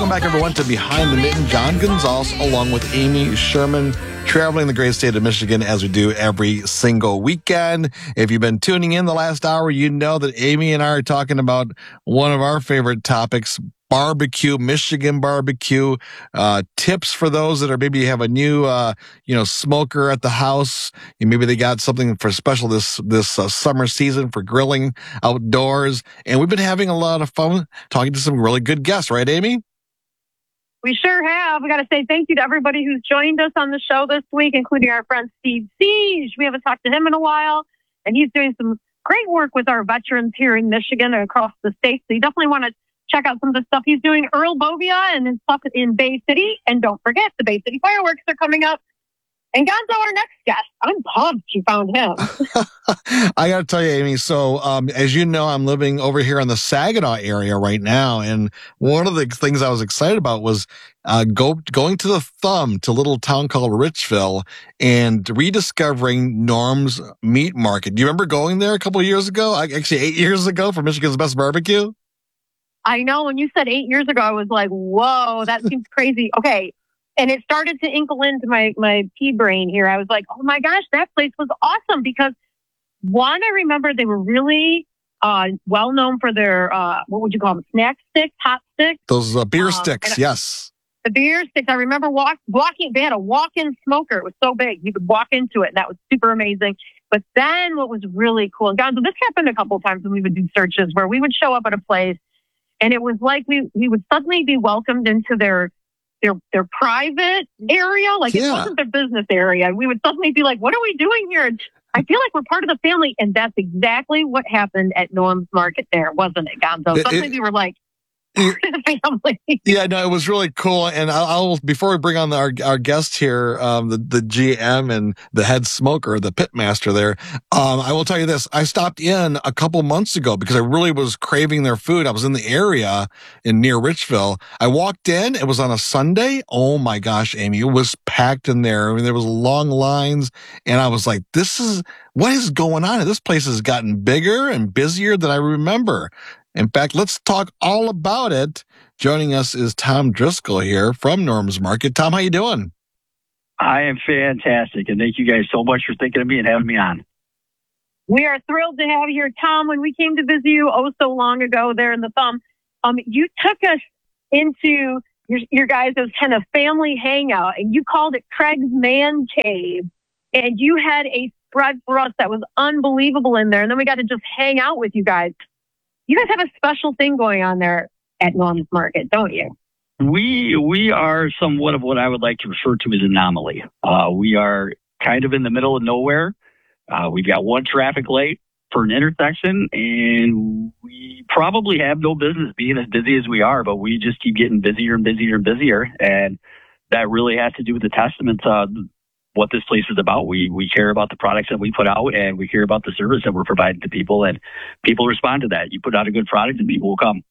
Welcome back, everyone, to Behind the Mitten. John Gonzalez, along with Amy Sherman, traveling the great state of Michigan as we do every single weekend. If you've been tuning in the last hour, you know that Amy and I are talking about one of our favorite topics, barbecue, Michigan barbecue, tips for those that are maybe have a new, smoker at the house. And maybe they got something for special this summer season for grilling outdoors. And we've been having a lot of fun talking to some really good guests, right, Amy? We sure have. We got to say thank you to everybody who's joined us on the show this week, including our friend Steve Siege. We haven't talked to him in a while, and he's doing some great work with our veterans here in Michigan and across the state. So you definitely want to check out some of the stuff he's doing. Earl Bovia and his stuff in Bay City. And don't forget, the Bay City fireworks are coming up. And Gonzo, our next guest. I'm pumped you found him. I got to tell you, Amy, so as you know, I'm living over here in the Saginaw area right now. And one of the things I was excited about was going to the Thumb, to a little town called Richville, and rediscovering Norm's Meat Market. Do you remember going there a couple of years ago? Actually, 8 years ago, for Michigan's Best Barbecue? I know. When you said 8 years ago, I was like, whoa, that seems crazy. Okay. And it started to inkle into my pea brain here. I was like, oh my gosh, that place was awesome because one, I remember they were really well known for their, what would you call them? Snack sticks, hot sticks? Those beer sticks, yes. The beer sticks. I remember walking, they had a walk-in smoker. It was so big. You could walk into it and that was super amazing. But then what was really cool, and Gonzo, this happened a couple of times when we would do searches where we would show up at a place and it was like we would suddenly be welcomed into their private area. Like It wasn't their business area. We would suddenly be like, what are we doing here? And I feel like we're part of the family. And that's exactly what happened at Norm's Market there, wasn't it, Gonzo? Suddenly we were like, family. Yeah, no, it was really cool. And I'll before we bring on our guest here, the GM and the head smoker, the pit master there, I will tell you this. I stopped in a couple months ago because I really was craving their food. I was in the area near Richville. I walked in. It was on a Sunday. Oh my gosh, Amy, it was packed in there. I mean, there was long lines, and I was like, what is going on? This place has gotten bigger and busier than I remember. In fact, let's talk all about it. Joining us is Tom Driscoll here from Norm's Market. Tom, how you doing? I am fantastic, and thank you guys so much for thinking of me and having me on. We are thrilled to have you here, Tom. When we came to visit you so long ago there in the Thumb, you took us into your guys' kind of family hangout, and you called it Craig's Man Cave, and you had a spread for us that was unbelievable in there, and then we got to just hang out with you guys. You guys have a special thing going on there at Norm's Market, don't you? We are somewhat of what I would like to refer to as an anomaly. We are kind of in the middle of nowhere. We've got one traffic light for an intersection, and we probably have no business being as busy as we are, but we just keep getting busier and busier and busier. And that really has to do with the testament to what this place is about. We care about the products that we put out, and we care about the service that we're providing to people, and people respond to that. You put out a good product and people will come.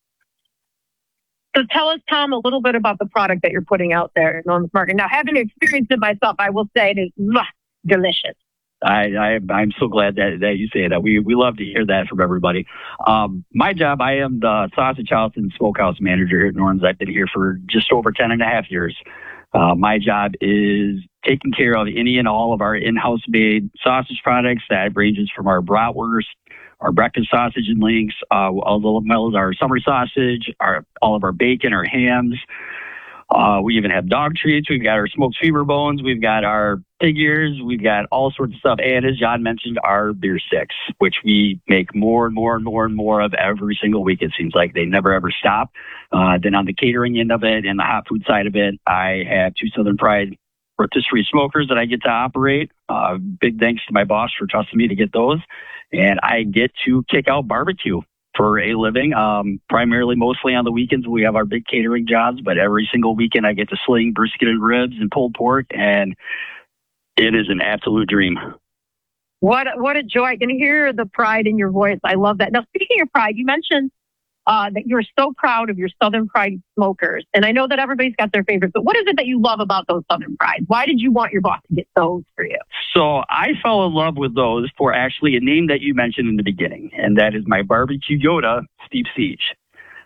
So tell us, Tom, a little bit about the product that you're putting out there at Norm's Market. Now, having experienced it myself, I will say it is delicious. I'm so glad that you say that. We love to hear that from everybody. My job, I am the Sausage House and Smokehouse Manager here at Norm's. I've been here for just over 10 and a half years. My job is taking care of any and all of our in-house made sausage products. That ranges from our bratwurst, our breakfast sausage and links, all of our summer sausage, all of our bacon, our hams. We even have dog treats. We've got our smoked femur bones. We've got our pig ears. We've got all sorts of stuff. And as John mentioned, our beer sticks, which we make more and more and more and more of every single week. It seems like they never ever stop. Then on the catering end of it and the hot food side of it, I have two Southern Pride rotisserie smokers that I get to operate. Big thanks to my boss for trusting me to get those. And I get to kick out barbecue for a living, primarily mostly on the weekends. We have our big catering jobs, but every single weekend I get to sling brisket and ribs and pulled pork, and it is an absolute dream. What a joy. I can hear the pride in your voice. I love that. Now, speaking of pride, you mentioned that you're so proud of your Southern Pride smokers. And I know that everybody's got their favorites, but what is it that you love about those Southern Pride? Why did you want your boss to get those for you? So I fell in love with those for actually a name that you mentioned in the beginning, and that is my barbecue Yoda, Steve Siege.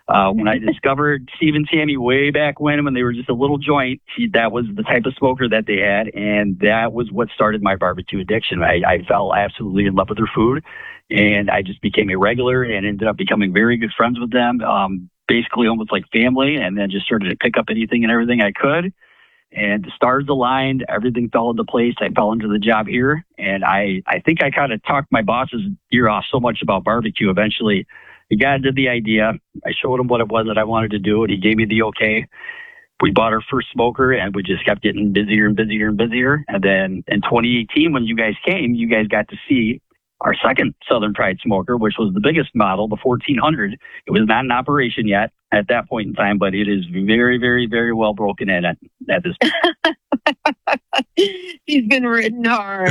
When I discovered Steve and Tammy way back when they were just a little joint, that was the type of smoker that they had, and that was what started my barbecue addiction. I fell absolutely in love with their food, and I just became a regular and ended up becoming very good friends with them, basically almost like family, and then just started to pick up anything and everything I could. And the stars aligned, everything fell into place. I fell into the job here, and I think I kind of talked my boss's ear off so much about barbecue. Eventually, he got into the idea. I showed him what it was that I wanted to do, and he gave me the okay. We bought our first smoker, and we just kept getting busier and busier and busier. And then in 2018, when you guys came, you guys got to see our second Southern Pride smoker, which was the biggest model, the 1400. It was not in operation yet at that point in time, but it is very, very, very well broken in at this point. He's been ridden hard.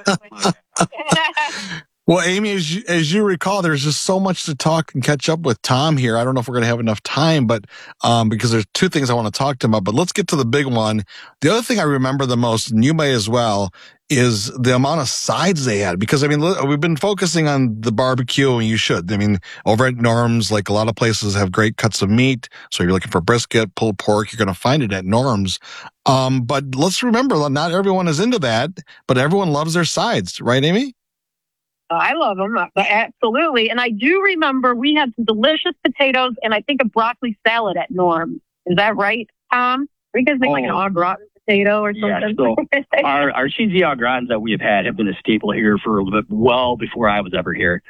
Well, Amy, as you recall, there's just so much to talk and catch up with Tom here. I don't know if we're going to have enough time, but because there's two things I want to talk to him about. But let's get to the big one. The other thing I remember the most, and you may as well, is the amount of sides they had. Because, I mean, we've been focusing on the barbecue, and you should. I mean, over at Norm's, like a lot of places have great cuts of meat. So you're looking for brisket, pulled pork, you're going to find it at Norm's. But let's remember, not everyone is into that, but everyone loves their sides. Right, Amy? I love them, absolutely. And I do remember we had some delicious potatoes and I think a broccoli salad at Norm's. Is that right, Tom? Are you guys make like an au gratin potato or something? Yeah, so our cheesy au gratins that we have had have been a staple here for a little bit, well before I was ever here.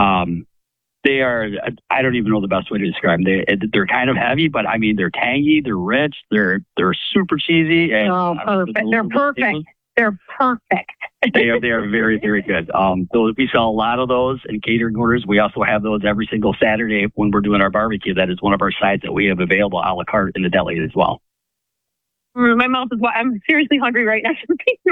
They are, I don't even know the best way to describe them. They're kind of heavy, but I mean, they're tangy, they're rich, they're super cheesy. And, perfect. They're perfect. They're perfect. They are very, very good. We sell a lot of those in catering orders. We also have those every single Saturday when we're doing our barbecue. That is one of our sides that we have available a la carte in the deli as well. My mouth is wet. I'm seriously hungry right now.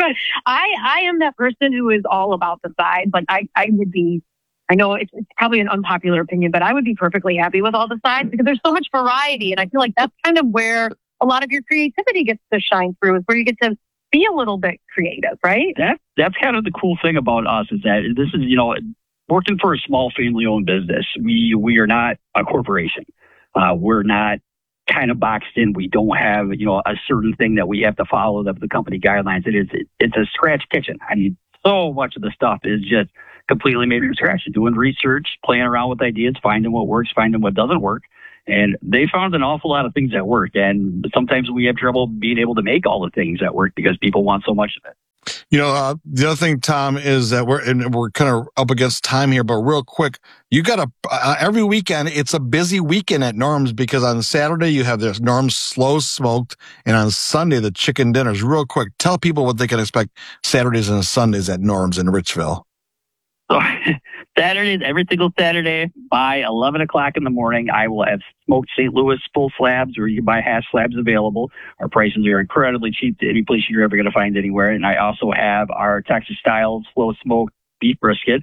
I am that person who is all about the sides. Like I would be, I know it's probably an unpopular opinion, but I would be perfectly happy with all the sides because there's so much variety. And I feel like that's kind of where a lot of your creativity gets to shine through, is where you get to be a little bit creative, right? That's kind of the cool thing about us, is that this is, working for a small family-owned business. We are not a corporation. We're not kind of boxed in. We don't have, a certain thing that we have to follow the company guidelines. It's a scratch kitchen. I mean, so much of the stuff is just completely made from scratch. Doing research, playing around with ideas, finding what works, finding what doesn't work. And they found an awful lot of things that work. And sometimes we have trouble being able to make all the things that work because people want so much of it. The other thing, Tom, is that we're kind of up against time here, but real quick, you got every weekend, it's a busy weekend at Norm's, because on Saturday you have this Norm's Slow Smoked, and on Sunday, the chicken dinners. Real quick, tell people what they can expect Saturdays and Sundays at Norm's in Richville. So Saturdays, every single Saturday by 11 o'clock in the morning, I will have smoked St. Louis full slabs, or you can buy half slabs available. Our prices are incredibly cheap to any place you're ever going to find anywhere. And I also have our Texas style slow smoked beef brisket.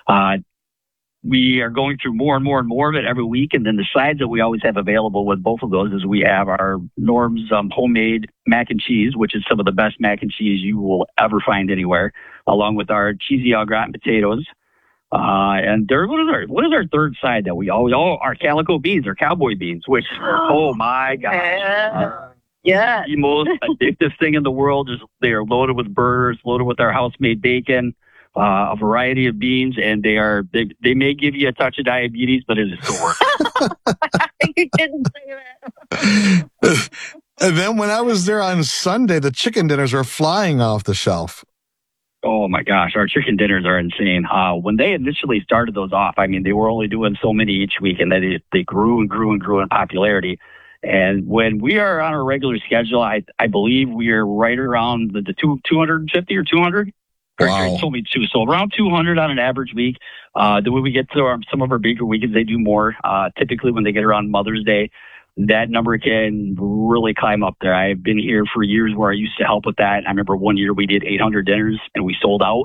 We are going through more and more and more of it every week. And then the sides that we always have available with both of those is we have our Norm's homemade mac and cheese, which is some of the best mac and cheese you will ever find anywhere, along with our cheesy au gratin potatoes. And what is our third side that we always, our calico beans, our cowboy beans, which, oh my gosh. Yeah. The most addictive thing in the world is they are loaded with burgers, loaded with our house-made bacon, a variety of beans, and they may give you a touch of diabetes, but it is still worth it. You didn't say that. And then when I was there on Sunday, the chicken dinners are flying off the shelf. Oh my gosh, our chicken dinners are insane. When they initially started those off, I mean, they were only doing so many each week, and then they grew and grew and grew in popularity. And when we are on a regular schedule, I believe we are right around the 250 or 200. Wow. Told me two, so around 200 on an average week. Then when we get to some of our bigger weekends, they do more. Typically, when they get around Mother's Day, that number can really climb up there. I've been here for years where I used to help with that. I remember one year we did 800 dinners and we sold out.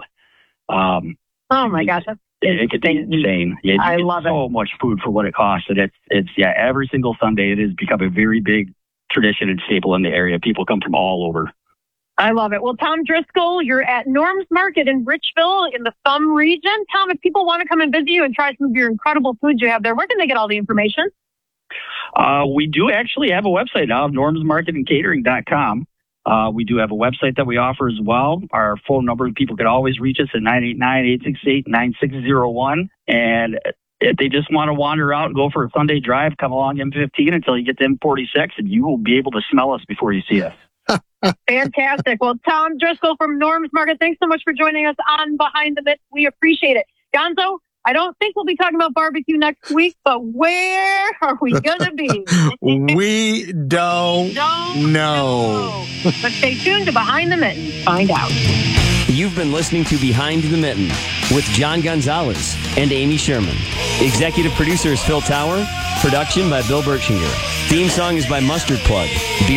Oh my gosh, it could be insane. Yeah, I love so much food for what it costs, and it's every single Sunday it has become a very big tradition and staple in the area. People come from all over. I love it. Well, Tom Driscoll, you're at Norm's Market in Richville in the Thumb region. Tom, if people want to come and visit you and try some of your incredible foods you have there, where can they get all the information? We do actually have a website now, normsmarketandcatering.com. We do have a website that we offer as well. Our phone number, people can always reach us at 989-868-9601. And if they just want to wander out and go for a Sunday drive, come along M15 until you get to M46, and you will be able to smell us before you see us. Fantastic. Well, Tom Driscoll from Norm's Market, thanks so much for joining us on Behind the Mitt. We appreciate it. Gonzo, I don't think we'll be talking about barbecue next week, but where are we going to be? We don't know. But stay tuned to Behind the Mitten. Find out. You've been listening to Behind the Mitten with John Gonzalez and Amy Sherman. Executive producer is Phil Tower. Production by Bill Bertschinger. Theme song is by Mustard Plug.